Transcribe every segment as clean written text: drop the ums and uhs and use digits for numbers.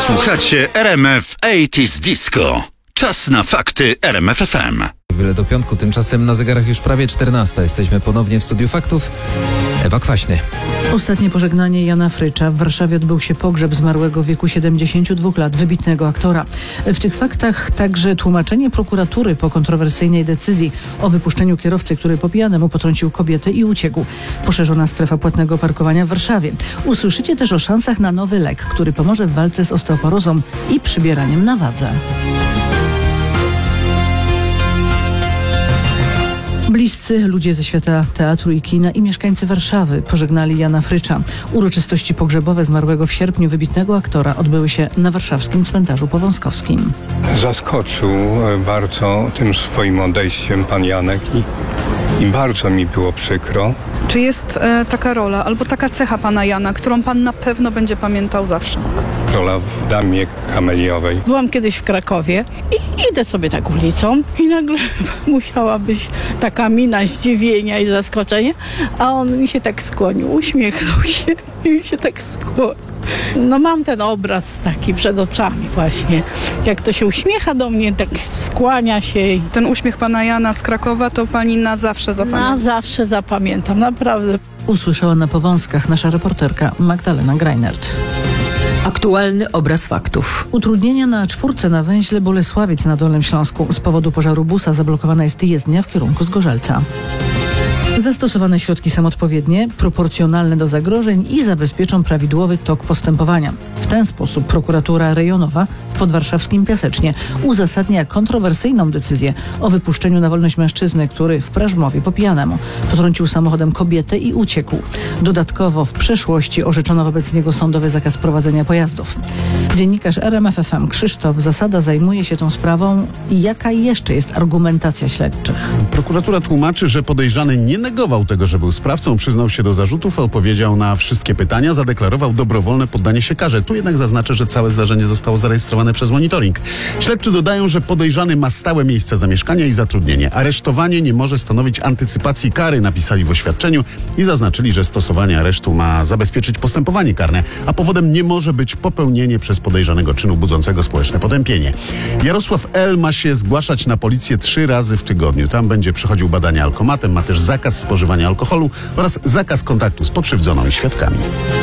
Słuchacie RMF 80's Disco. Czas na fakty RMF FM. Byle do piątku, tymczasem na zegarach już prawie 14. Jesteśmy ponownie w studiu faktów. Ewa Kwaśny. Ostatnie pożegnanie Jana Frycza. W Warszawie odbył się pogrzeb zmarłego w wieku 72 lat wybitnego aktora. W tych faktach także tłumaczenie prokuratury po kontrowersyjnej decyzji o wypuszczeniu kierowcy, który po pijanemu potrącił kobietę i uciekł. Poszerzona strefa płatnego parkowania w Warszawie. Usłyszycie też o szansach na nowy lek, który pomoże w walce z osteoporozą i przybieraniem na wadze. Bliscy ludzie ze świata teatru i kina i mieszkańcy Warszawy pożegnali Jana Frycza. Uroczystości pogrzebowe zmarłego w sierpniu wybitnego aktora odbyły się na warszawskim cmentarzu powązkowskim. Zaskoczył bardzo tym swoim odejściem pan Janek i bardzo mi było przykro. Czy jest taka rola albo taka cecha pana Jana, którą pan na pewno będzie pamiętał zawsze? Rola w Damie Kameliowej. Byłam kiedyś w Krakowie i idę sobie tak ulicą i nagle musiała być taka mina zdziwienia i zaskoczenia, a on mi się tak skłonił, uśmiechnął się i mi się tak skłonił. No mam ten obraz taki przed oczami właśnie, jak to się uśmiecha do mnie, tak skłania się. Ten uśmiech pana Jana z Krakowa to pani na zawsze zapamięta. Na zawsze zapamiętam, naprawdę. Usłyszała na Powązkach nasza reporterka Magdalena Greinert. Aktualny obraz faktów. Utrudnienia na czwórce na węźle Bolesławiec na Dolnym Śląsku. Z powodu pożaru busa zablokowana jest jezdnia w kierunku Zgorzelca. Zastosowane środki są odpowiednie, proporcjonalne do zagrożeń i zabezpieczą prawidłowy tok postępowania. W ten sposób prokuratura rejonowa w podwarszawskim Piasecznie uzasadnia kontrowersyjną decyzję o wypuszczeniu na wolność mężczyzny, który w Prażmowie po pijanemu potrącił samochodem kobietę i uciekł. Dodatkowo w przeszłości orzeczono wobec niego sądowy zakaz prowadzenia pojazdów. Dziennikarz RMF FM Krzysztof Zasada zajmuje się tą sprawą. Jaka jeszcze jest argumentacja śledczych? Prokuratura tłumaczy, że podejrzany nie negował tego, że był sprawcą, przyznał się do zarzutów, odpowiedział na wszystkie pytania, zadeklarował dobrowolne poddanie się karze. Tu jednak zaznaczę, że całe zdarzenie zostało zarejestrowane przez monitoring. Śledczy dodają, że podejrzany ma stałe miejsce zamieszkania i zatrudnienie. Aresztowanie nie może stanowić antycypacji kary, napisali w oświadczeniu i zaznaczyli, że stosowanie aresztu ma zabezpieczyć postępowanie karne, a powodem nie może być popełnienie przez podejrzanego czynu budzącego społeczne potępienie. Jarosław L. ma się zgłaszać na policję 3 razy w tygodniu. Tam będzie przechodził badania alkomatem, ma też zakaz spożywania alkoholu oraz zakaz kontaktu z pokrzywdzoną i świadkami.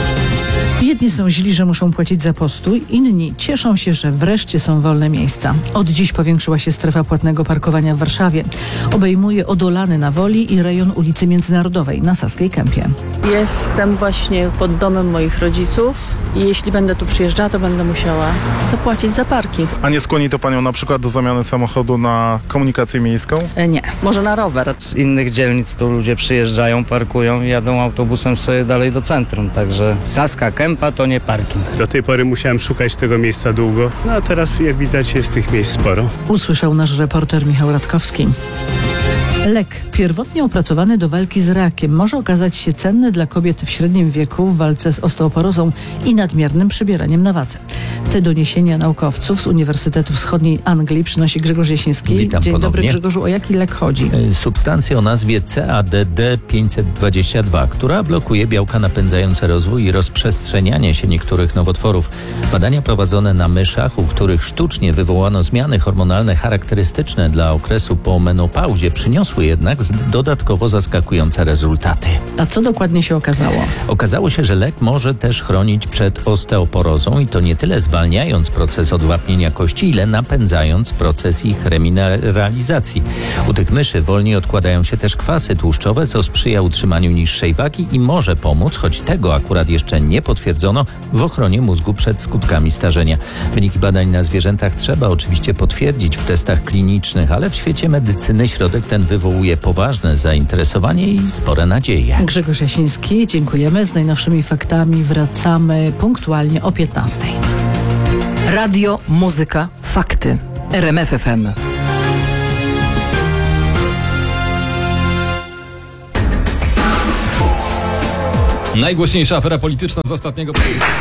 Jedni są źli, że muszą płacić za postój, inni cieszą się, że wreszcie są wolne miejsca. Od dziś powiększyła się strefa płatnego parkowania w Warszawie. Obejmuje Odolany na Woli i rejon ulicy Międzynarodowej na Saskiej Kępie. Jestem właśnie pod domem moich rodziców i jeśli będę tu przyjeżdżała, to będę musiała zapłacić za parking. A nie skłoni to panią na przykład do zamiany samochodu na komunikację miejską? Nie, może na rower. Z innych dzielnic tu ludzie przyjeżdżają, parkują, jadą autobusem sobie dalej do centrum, także Saska Kępa to nie parking. Do tej pory musiałem szukać tego miejsca długo, no a teraz jak widać jest tych miejsc sporo. Usłyszał nasz reporter Michał Radkowski. Lek pierwotnie opracowany do walki z rakiem może okazać się cenny dla kobiet w średnim wieku w walce z osteoporozą i nadmiernym przybieraniem na wadze. Te doniesienia naukowców z Uniwersytetu Wschodniej Anglii przynosi Grzegorz Jasiński. Witam Dzień ponownie. dobry, Grzegorzu. O jaki lek chodzi? Substancja o nazwie CADD-522, która blokuje białka napędzające rozwój i rozprzestrzenianie się niektórych nowotworów. Badania prowadzone na myszach, u których sztucznie wywołano zmiany hormonalne charakterystyczne dla okresu po menopauzie, przyniosły jednak dodatkowo zaskakujące rezultaty. A co dokładnie się okazało? Okazało się, że lek może też chronić przed osteoporozą i to nie tyle zwalniając proces odwapnienia kości, ile napędzając proces ich remineralizacji. U tych myszy wolniej odkładają się też kwasy tłuszczowe, co sprzyja utrzymaniu niższej wagi i może pomóc, choć tego akurat jeszcze nie potwierdzono, w ochronie mózgu przed skutkami starzenia. Wyniki badań na zwierzętach trzeba oczywiście potwierdzić w testach klinicznych, ale w świecie medycyny środek ten wywołuje poważne zainteresowanie i spore nadzieje. Grzegorz Jasiński, dziękujemy. Z najnowszymi faktami wracamy punktualnie o 15. Radio, muzyka, fakty. RMF FM. Najgłośniejsza afera polityczna z ostatniego...